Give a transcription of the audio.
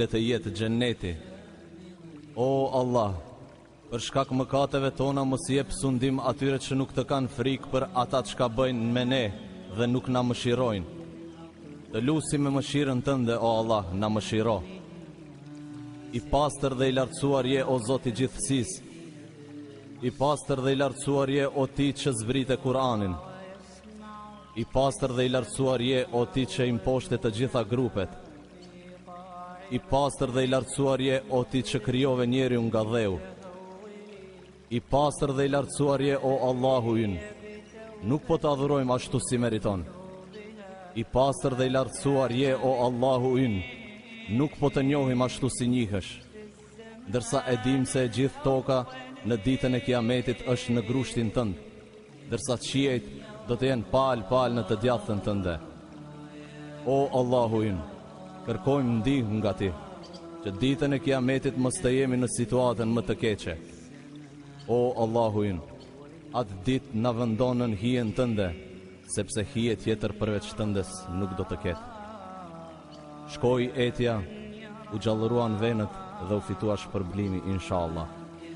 cile të jetë xheneti. O Allah, për shkak mëkateve tona mos jep sundim atyre që nuk të kanë frikë për ata çka bëjnë me ne dhe nuk na mëshirojnë. Të lusim me mëshirën tënde, o Allah, na mëshiro. I pastër dhe i lartësuar je, o Zoti i gjithësisë. I pastër dhe i lartësuar je, o ti që zbrite Kur'anin. I pastër dhe i lartësuar je, o ti që imposhte të gjitha grupet. I pastër dhe i lartësuar je, o ti që krijove njeriun nga dheu. I pastër dhe i lartësuar je, o Allahu ynë, nuk po të adhurojmë ashtu si meriton. I pastër dhe i lartësuar je, o Allahu ynë, nuk po të njohim ashtu si njihesh. Ndërsa e dim se e gjithë toka në ditën e Kiametit është në grushtin tënd, ndërsa qiejt do të jenë pal në të djathtën tënde. O Allahu ynë, kërkojmë ndihmë nga ti, që ditën e Kiametit mos të jemi në situatën më të keqe. O Allahu ynë, atë ditë na vendonën hijen tënde, sepse hije tjetër përveç tëndes nuk do të ketë. Shkoj etja, u gjallëruan venët dhe u fitua shpërblimi inshallah.